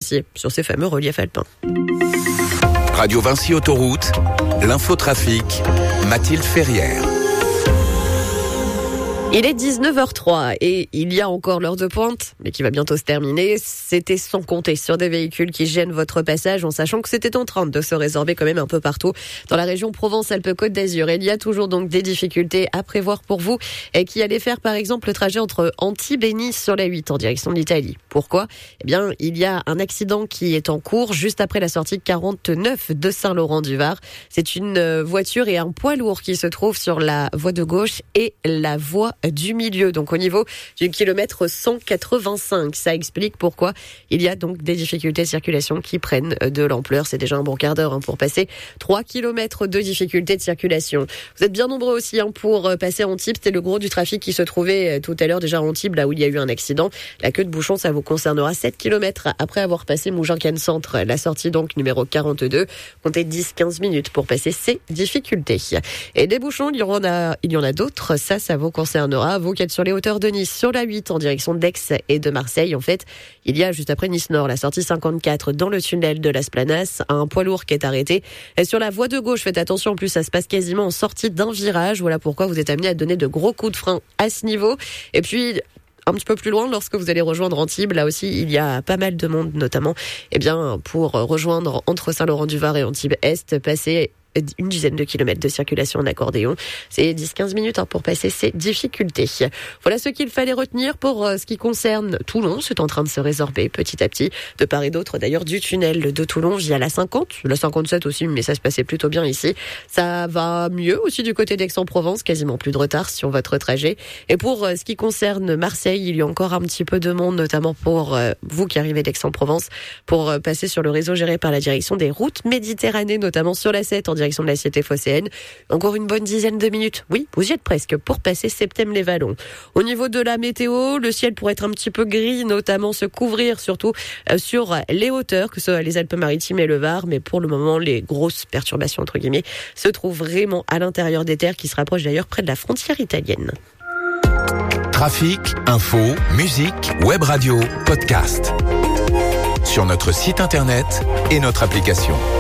aussi sur ces fameux reliefs alpins. Radio Vinci Autoroute, l'infotrafic, Mathilde Ferrière. Il est 19h03 et il y a encore l'heure de pointe, mais qui va bientôt se terminer. C'était sans compter sur des véhicules qui gênent votre passage en sachant que c'était en train de se résorber quand même un peu partout dans la région Provence-Alpes-Côte d'Azur. Il y a toujours donc des difficultés à prévoir pour vous et qui allez faire par exemple le trajet entre Antibes et Nice sur la 8 en direction de l'Italie. Pourquoi ? Eh bien, il y a un accident qui est en cours juste après la sortie 49 de Saint-Laurent-du-Var. C'est une voiture et un poids lourd qui se trouvent sur la voie de gauche et la voie du milieu, donc au niveau du kilomètre 185. Ça explique pourquoi il y a donc des difficultés de circulation qui prennent de l'ampleur. C'est déjà un bon quart d'heure pour passer 3 kilomètres de difficultés de circulation. Vous êtes bien nombreux aussi pour passer à Antibes. C'était le gros du trafic qui se trouvait tout à l'heure déjà à Antibes, là où il y a eu un accident. La queue de bouchon, ça vous concernera 7 kilomètres après avoir passé Mougins-Cannes Centre. La sortie donc numéro 42. Comptez 10-15 minutes pour passer ces difficultés. Et des bouchons, il y en a d'autres. Ça vous concerne. Vous qui êtes sur les hauteurs de Nice, sur la 8 en direction d'Aix et de Marseille. En fait, il y a juste après Nice Nord, la sortie 54 dans le tunnel de Las Planas, un poids lourd qui est arrêté. Et sur la voie de gauche, faites attention, en plus ça se passe quasiment en sortie d'un virage. Voilà pourquoi vous êtes amené à donner de gros coups de frein à ce niveau. Et puis un petit peu plus loin, lorsque vous allez rejoindre Antibes, là aussi, il y a pas mal de monde, notamment, pour rejoindre entre Saint-Laurent-du-Var et Antibes-Est, passer une dizaine de kilomètres de circulation en accordéon. C'est 10-15 minutes pour passer ces difficultés. Voilà ce qu'il fallait retenir pour ce qui concerne Toulon. C'est en train de se résorber petit à petit, de part et d'autre d'ailleurs du tunnel de Toulon via la 50, la 57 aussi, mais ça se passait plutôt bien ici. Ça va mieux aussi du côté d'Aix-en-Provence, quasiment plus de retard sur votre trajet. Et pour ce qui concerne Marseille, il y a encore un petit peu de monde, notamment pour vous qui arrivez d'Aix-en-Provence, pour passer sur le réseau géré par la direction des routes Méditerranée, notamment sur la 7 en direction de la Cité phocéenne. Encore une bonne dizaine de minutes. Oui, vous y êtes presque pour passer Septème-les-Vallons. Au niveau de la météo, le ciel pourrait être un petit peu gris, notamment se couvrir surtout sur les hauteurs, que ce soit les Alpes-Maritimes et le Var. Mais pour le moment, les grosses perturbations, entre guillemets, se trouvent vraiment à l'intérieur des terres qui se rapprochent d'ailleurs près de la frontière italienne. Trafic, info, musique, web radio, podcast. Sur notre site internet et notre application.